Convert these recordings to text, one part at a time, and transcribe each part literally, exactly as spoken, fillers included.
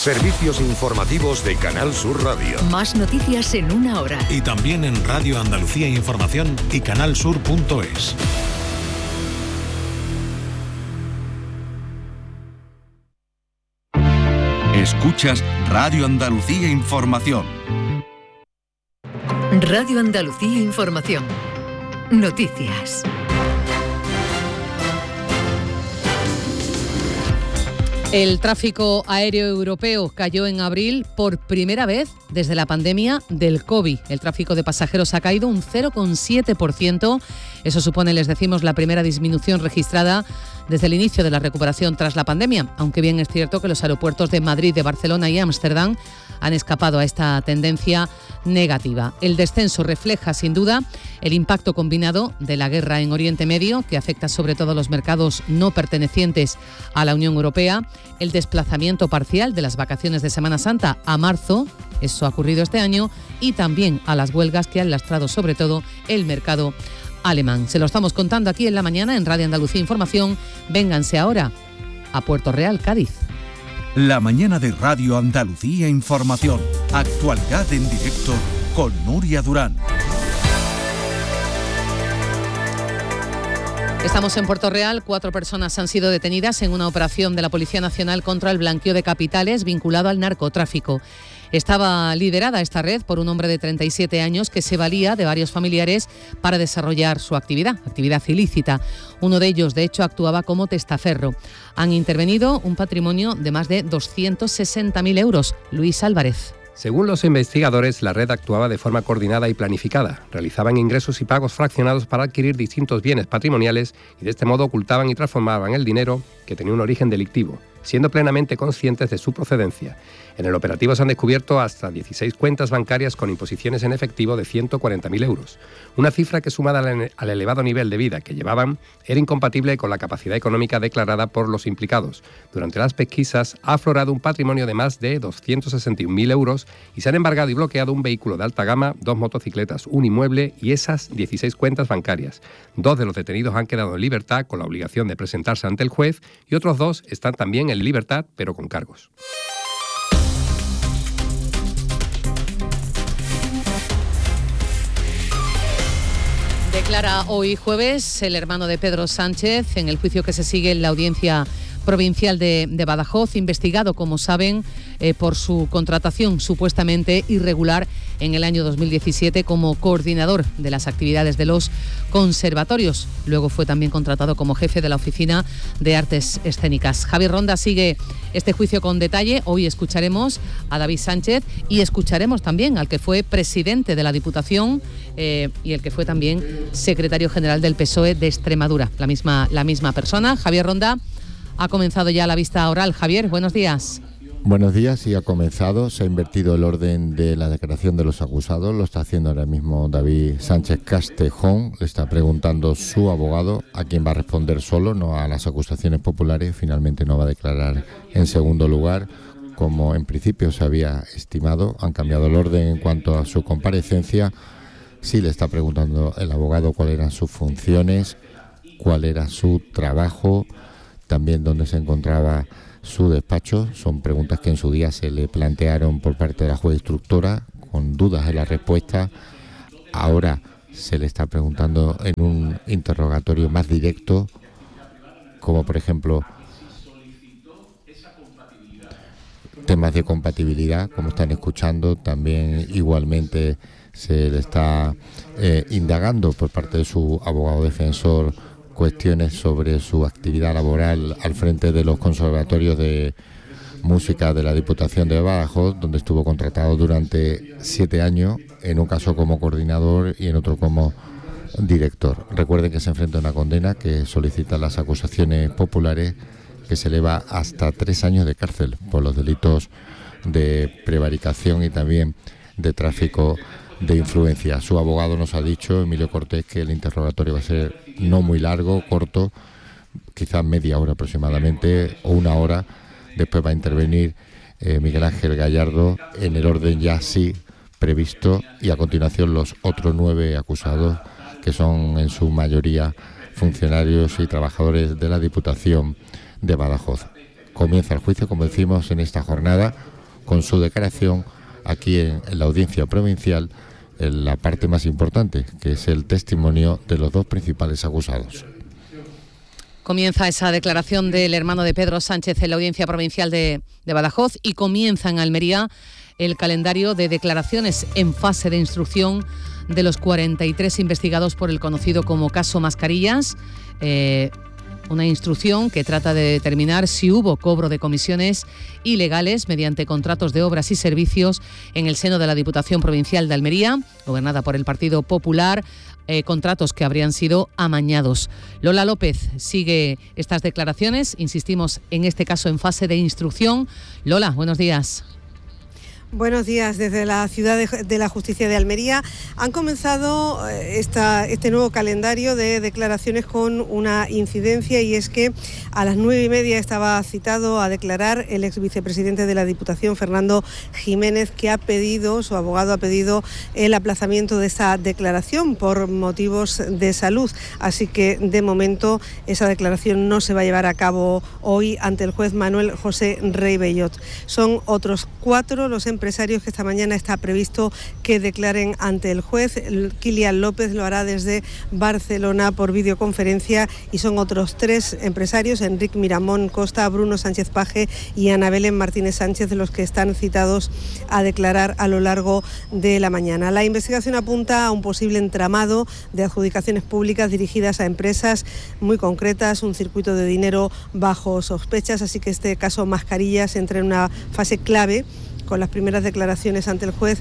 Servicios informativos de Canal Sur Radio. Más noticias en una hora. Y también en Radio Andalucía Información y canalsur punto es. Escuchas Radio Andalucía Información. Radio Andalucía Información. Noticias. El tráfico aéreo europeo cayó en abril por primera vez desde la pandemia del COVID. El tráfico de pasajeros ha caído un cero coma siete por ciento. Eso supone, les decimos, la primera disminución registrada desde el inicio de la recuperación tras la pandemia, aunque bien es cierto que los aeropuertos de Madrid, de Barcelona y Ámsterdam han escapado a esta tendencia negativa. El descenso refleja, sin duda, el impacto combinado de la guerra en Oriente Medio, que afecta sobre todo a los mercados no pertenecientes a la Unión Europea, el desplazamiento parcial de las vacaciones de Semana Santa a marzo, eso ha ocurrido este año, y también a las huelgas que han lastrado sobre todo el mercado alemán. Se lo estamos contando aquí en la mañana en Radio Andalucía Información. Vénganse ahora a Puerto Real, Cádiz. La mañana de Radio Andalucía Información. Actualidad en directo con Nuria Durán. Estamos en Puerto Real. Cuatro personas han sido detenidas en una operación de la Policía Nacional contra el blanqueo de capitales vinculado al narcotráfico. Estaba liderada esta red por un hombre de treinta y siete años que se valía de varios familiares para desarrollar su actividad, actividad ilícita. Uno de ellos, de hecho, actuaba como testaferro. Han intervenido un patrimonio de más de doscientos sesenta mil euros. Luis Álvarez. Según los investigadores, la red actuaba de forma coordinada y planificada. Realizaban ingresos y pagos fraccionados para adquirir distintos bienes patrimoniales y de este modo ocultaban y transformaban el dinero que tenía un origen delictivo, siendo plenamente conscientes de su procedencia. En el operativo se han descubierto hasta dieciséis cuentas bancarias con imposiciones en efectivo de ciento cuarenta mil euros. Una cifra que, sumada al elevado nivel de vida que llevaban, era incompatible con la capacidad económica declarada por los implicados. Durante las pesquisas ha aflorado un patrimonio de más de doscientos sesenta y un mil euros y se han embargado y bloqueado un vehículo de alta gama, dos motocicletas, un inmueble y esas dieciséis cuentas bancarias. Dos de los detenidos han quedado en libertad con la obligación de presentarse ante el juez y otros dos están también en libertad pero con cargos. Declara hoy jueves el hermano de Pedro Sánchez en el juicio que se sigue en la Audiencia Provincial de, de Badajoz, investigado, como saben, eh, por su contratación supuestamente irregular en el año dos mil diecisiete como coordinador de las actividades de los conservatorios. Luego fue también contratado como jefe de la Oficina de Artes Escénicas. Javier Ronda sigue este juicio con detalle. Hoy escucharemos a David Sánchez y escucharemos también al que fue presidente de la Diputación eh, y el que fue también secretario general del P S O E de Extremadura, la misma, la misma persona. Javier Ronda. Ha comenzado ya la vista oral. Javier, buenos días. Buenos días, sí ha comenzado. Se ha invertido el orden de la declaración de los acusados. Lo está haciendo ahora mismo David Sánchez Castejón. Le está preguntando su abogado, a quien va a responder solo, no a las acusaciones populares. Finalmente no va a declarar en segundo lugar, como en principio se había estimado. Han cambiado el orden en cuanto a su comparecencia. Sí le está preguntando el abogado cuáles eran sus funciones, cuál era su trabajo, también dónde se encontraba su despacho. Son preguntas que en su día se le plantearon por parte de la juez instructora, con dudas en la respuesta. Ahora se le está preguntando en un interrogatorio más directo, como por ejemplo temas de compatibilidad, como están escuchando. También igualmente se le está eh, indagando por parte de su abogado defensor cuestiones sobre su actividad laboral al frente de los conservatorios de música de la Diputación de Badajoz, donde estuvo contratado durante siete años, en un caso como coordinador y en otro como director. Recuerden que se enfrenta a una condena que solicita las acusaciones populares, que se eleva hasta tres años de cárcel por los delitos de prevaricación y también de tráfico de influencia. Su abogado nos ha dicho, Emilio Cortés, que el interrogatorio va a ser no muy largo, corto, quizás media hora aproximadamente o una hora. Después va a intervenir eh, Miguel Ángel Gallardo en el orden ya sí previsto, y a continuación los otros nueve acusados, que son en su mayoría funcionarios y trabajadores de la Diputación de Badajoz. comienza el juicio, como decimos en esta jornada, con su declaración aquí en, en la audiencia provincial, en la parte más importante, que es el testimonio de los dos principales acusados. Comienza esa declaración del hermano de Pedro Sánchez en la Audiencia Provincial de, de Badajoz y comienza en Almería el calendario de declaraciones en fase de instrucción de los cuarenta y tres investigados por el conocido como caso Mascarillas. Eh, Una instrucción que trata de determinar si hubo cobro de comisiones ilegales mediante contratos de obras y servicios en el seno de la Diputación Provincial de Almería, gobernada por el Partido Popular, eh, contratos que habrían sido amañados. Lola López sigue estas declaraciones, insistimos en este caso en fase de instrucción. Lola, buenos días. Buenos días. Desde la Ciudad de, de la Justicia de Almería han comenzado esta, este nuevo calendario de declaraciones con una incidencia, y es que a las nueve y media estaba citado a declarar el ex vicepresidente de la Diputación, Fernando Jiménez, que ha pedido, su abogado ha pedido el aplazamiento de esa declaración por motivos de salud. Así que de momento esa declaración no se va a llevar a cabo hoy ante el juez Manuel José Rey Bellot. Son otros cuatro los empresarios que esta mañana está previsto que declaren ante el juez. Kilian López lo hará desde Barcelona por videoconferencia, y son otros tres empresarios, Enrique Miramón Costa, Bruno Sánchez Paje y Ana Belén Martínez Sánchez, los que están citados a declarar a lo largo de la mañana. La investigación apunta a un posible entramado de adjudicaciones públicas dirigidas a empresas muy concretas, un circuito de dinero bajo sospechas, así que este caso Mascarillas entra en una fase clave, con las primeras declaraciones ante el juez,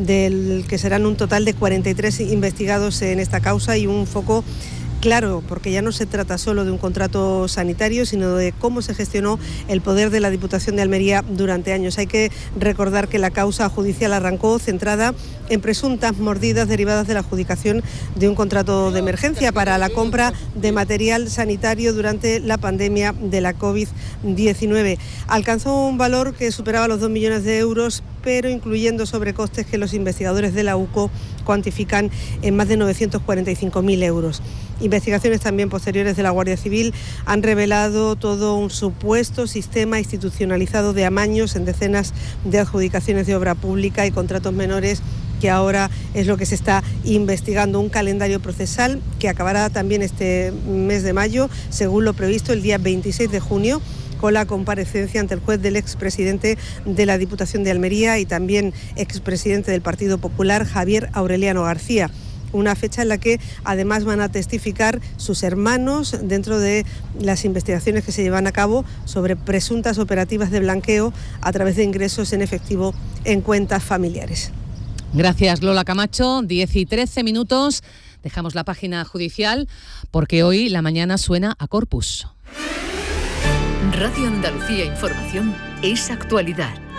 del que serán un total de cuarenta y tres investigados en esta causa, y un foco claro, porque ya no se trata solo de un contrato sanitario, sino de cómo se gestionó el poder de la Diputación de Almería durante años. Hay que recordar que la causa judicial arrancó centrada en presuntas mordidas derivadas de la adjudicación de un contrato de emergencia para la compra de material sanitario durante la pandemia de la covid diecinueve. Alcanzó un valor que superaba los dos millones de euros, pero incluyendo sobrecostes que los investigadores de la U C O cuantifican en más de novecientos cuarenta y cinco mil euros. Investigaciones también posteriores de la Guardia Civil han revelado todo un supuesto sistema institucionalizado de amaños en decenas de adjudicaciones de obra pública y contratos menores, que ahora es lo que se está investigando. Un calendario procesal que acabará también este mes de mayo, según lo previsto el día veintiséis de junio, con la comparecencia ante el juez del expresidente de la Diputación de Almería y también expresidente del Partido Popular, Javier Aureliano García. Una fecha en la que además van a testificar sus hermanos dentro de las investigaciones que se llevan a cabo sobre presuntas operativas de blanqueo a través de ingresos en efectivo en cuentas familiares. Gracias, Lola Camacho. diez y trece minutos. Dejamos la página judicial porque hoy la mañana suena a Corpus. Radio Andalucía Información es actualidad.